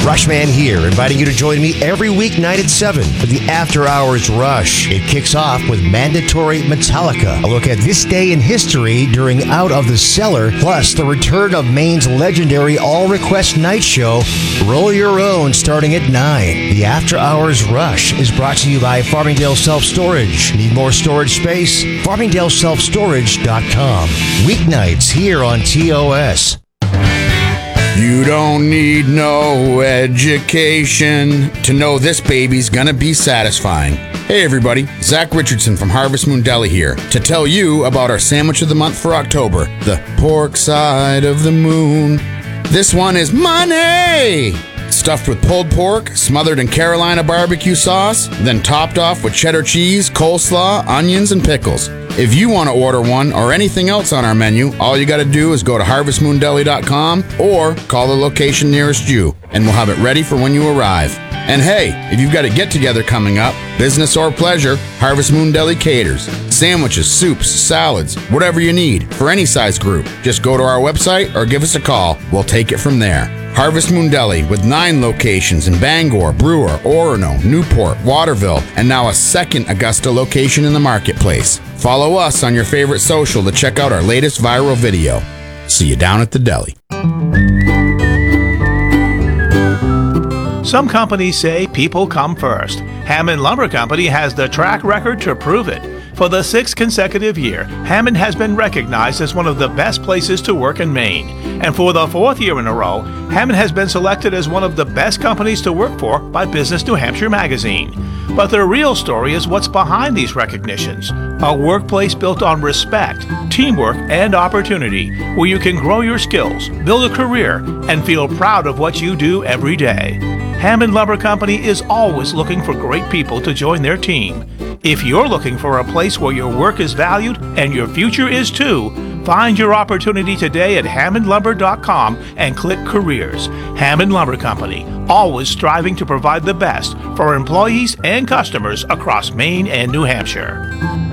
Rushman here, inviting you to join me every weeknight at 7 for the After Hours Rush. It kicks off with Mandatory Metallica, a look at this day in history during Out of the Cellar, plus the return of Maine's legendary all-request night show, Roll Your Own, starting at 9. The After Hours Rush is brought to you by Farmingdale Self-Storage. Need more storage space? FarmingdaleSelfStorage.com. Weeknights here on TOS. You don't need no education to know this baby's gonna be satisfying. Hey everybody, Zach Richardson from Harvest Moon Deli here to tell you about our sandwich of the month for October, the pork side of the moon. This one is money! Stuffed with pulled pork, smothered in Carolina barbecue sauce, then topped off with cheddar cheese, coleslaw, onions, and pickles. If you want to order one or anything else on our menu, all you got to do is go to harvestmoondeli.com or call the location nearest you, and we'll have it ready for when you arrive. And hey, if you've got a get-together coming up, business or pleasure, Harvest Moon Deli caters. Sandwiches, soups, salads, whatever you need for any size group. Just go to our website or give us a call. We'll take it from there. Harvest Moon Deli with 9 locations in Bangor, Brewer, Orono, Newport, Waterville, and now a second Augusta location in the marketplace. Follow us on your favorite social to check out our latest viral video. See you down at the deli. Some companies say people come first. Hammond Lumber Company has the track record to prove it. For the 6th consecutive year, Hammond has been recognized as one of the best places to work in Maine. And for the 4th year in a row, Hammond has been selected as one of the best companies to work for by Business New Hampshire magazine. But the real story is what's behind these recognitions. A workplace built on respect, teamwork, and opportunity, where you can grow your skills, build a career, and feel proud of what you do every day. Hammond Lumber Company is always looking for great people to join their team. If you're looking for a place where your work is valued and your future is too, find your opportunity today at hammondlumber.com and click Careers. Hammond Lumber Company, always striving to provide the best for employees and customers across Maine and New Hampshire.